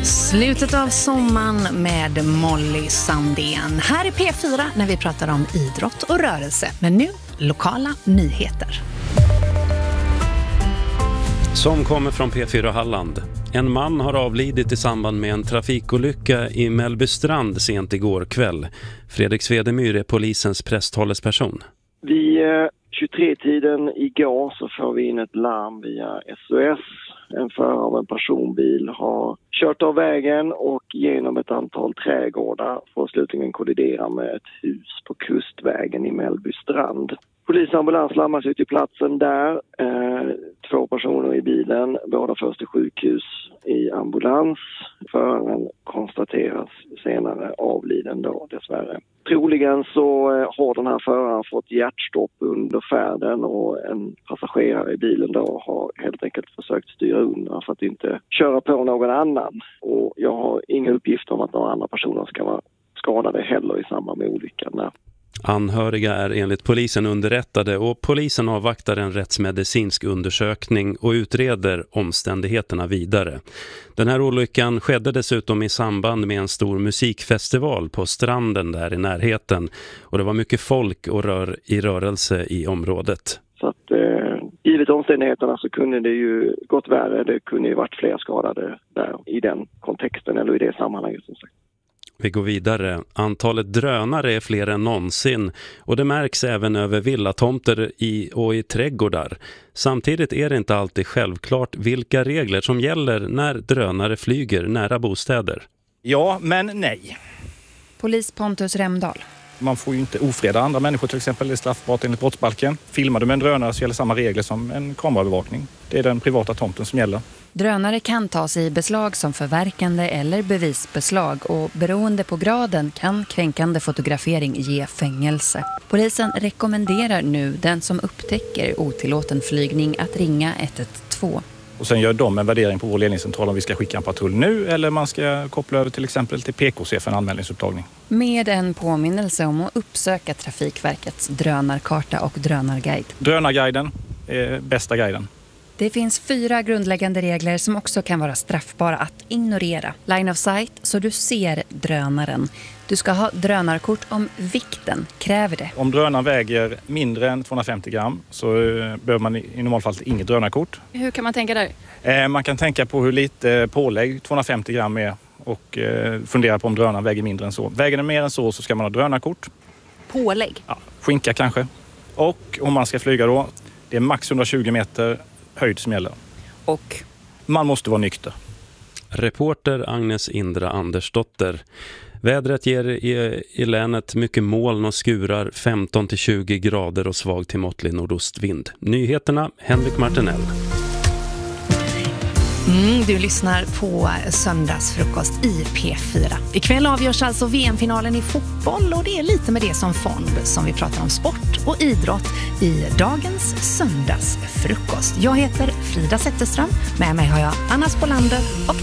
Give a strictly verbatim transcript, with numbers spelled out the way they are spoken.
Slutet av sommaren med Molly Sandén. Här är P fyra när vi pratar om idrott och rörelse. Men nu, lokala nyheter. Som kommer från P fyra Halland. En man har avlidit i samband med en trafikolycka i Mellbystrand sent igår kväll. Fredrik Svedemyr är polisens presstalesperson. Vid tjugotre-tiden igår så får vi in ett larm via S O S. En förare av en personbil har kört av vägen och genom ett antal trädgårdar får slutligen kollidera med ett hus på kustvägen i Mellbystrand. Polisambulans larmas ut till platsen där. Eh, två personer i bilen, båda förs till sjukhus i ambulans. Föraren konstateras senare avliden då dessvärre. Troligen så eh, har den här föraren fått hjärtstopp under färden och en passagerare i bilen då har helt enkelt försökt styra undan för att inte köra på någon annan. Och jag har inga uppgifter om att några andra personer ska vara skadade heller i samband med olyckan. Nej. Anhöriga är enligt polisen underrättade och polisen avvaktar en rättsmedicinsk undersökning och utreder omständigheterna vidare. Den här olyckan skedde dessutom i samband med en stor musikfestival på stranden där i närheten och det var mycket folk och rör i rörelse i området. Så att eh, givet omständigheterna så kunde det ju gått värre, det kunde ju varit fler skadade där i den kontexten eller i det sammanhanget som sagt. Vi går vidare. Antalet drönare är fler än någonsin och det märks även över villatomter i och i trädgårdar. Samtidigt är det inte alltid självklart vilka regler som gäller när drönare flyger nära bostäder. Ja, men nej. Polis Pontus Remdahl. Man får ju inte ofreda andra människor, till exempel det är straffbart enligt brottsbalken. Filmar du med en drönare så gäller samma regler som en kamerabevakning. Det är den privata tomten som gäller. Drönare kan tas i beslag som förverkande eller bevisbeslag och beroende på graden kan kränkande fotografering ge fängelse. Polisen rekommenderar nu den som upptäcker otillåten flygning att ringa ett ett två. Och sen gör de en värdering på vår ledningscentral om vi ska skicka en patrull nu eller man ska koppla över till exempel till P K C för en anmälningsupptagning. Med en påminnelse om att uppsöka Trafikverkets drönarkarta och drönarguide. Drönarguiden är bästa guiden. Det finns fyra grundläggande regler som också kan vara straffbara att ignorera. Line of sight, så du ser drönaren. Du ska ha drönarkort om vikten, kräver det. Om drönaren väger mindre än tvåhundrafemtio gram så behöver man i normalfallet inget drönarkort. Hur kan man tänka där? Eh, man kan tänka på hur lite pålägg tvåhundrafemtio gram är och eh, fundera på om drönaren väger mindre än så. Väger den mer än så så ska man ha drönarkort. Pålägg? Ja, skinka kanske. Och om man ska flyga då, det är max hundratjugo meter höjd som gäller. Och? Man måste vara nykter. Reporter Agnes Indra Andersdotter. Vädret ger i, i länet mycket moln och skurar, femton till tjugo grader och svag till måttlig nordostvind. Nyheterna, Henrik Martinell. Mm, du lyssnar på söndagsfrukost i P fyra. Ikväll avgörs alltså V M-finalen i fotboll och det är lite med det som fond som vi pratar om sport och idrott i dagens söndagsfrukost. Jag heter Frida Zetterström, med mig har jag Anna Spolander och